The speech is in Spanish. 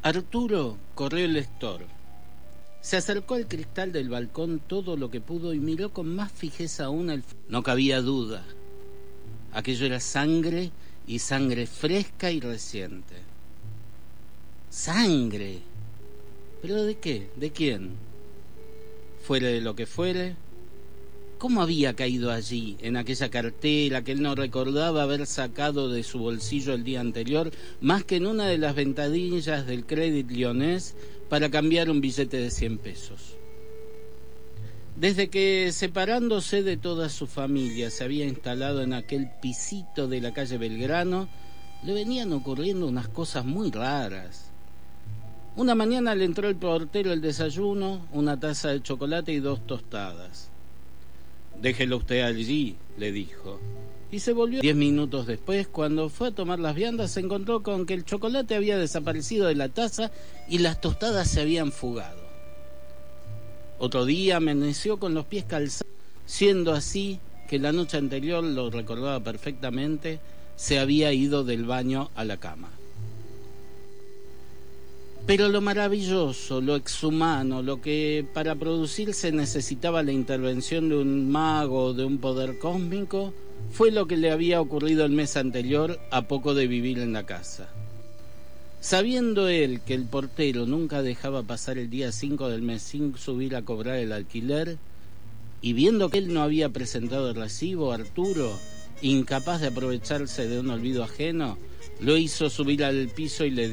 Arturo corrió el lector. Se acercó al cristal del balcón todo lo que pudo y miró con más fijeza aún el... No cabía duda. Aquello era sangre, y sangre fresca y reciente. ¡Sangre! ¿Pero de qué? ¿De quién? Fuere de lo que fuere, ¿cómo había caído allí, en aquella cartera que él no recordaba haber sacado de su bolsillo el día anterior, más que en una de las ventanillas del Crédit Lyonnais para cambiar un billete de 100 pesos? Desde que, separándose de toda su familia, se había instalado en aquel pisito de la calle Belgrano, le venían ocurriendo unas cosas muy raras. Una mañana le entró el portero el desayuno, una taza de chocolate y 2 tostadas. «Déjelo usted allí», le dijo. Y se volvió 10 minutos después, cuando fue a tomar las viandas, se encontró con que el chocolate había desaparecido de la taza y las tostadas se habían fugado. Otro día amaneció con los pies calzados, siendo así que la noche anterior, lo recordaba perfectamente, se había ido del baño a la cama. Pero lo maravilloso, lo exhumano, lo que para producirse necesitaba la intervención de un mago, de un poder cósmico, fue lo que le había ocurrido el mes anterior, a poco de vivir en la casa. Sabiendo él que el portero nunca dejaba pasar el día 5 del mes sin subir a cobrar el alquiler, y viendo que él no había presentado el recibo, Arturo, incapaz de aprovecharse de un olvido ajeno, lo hizo subir al piso y le dijo: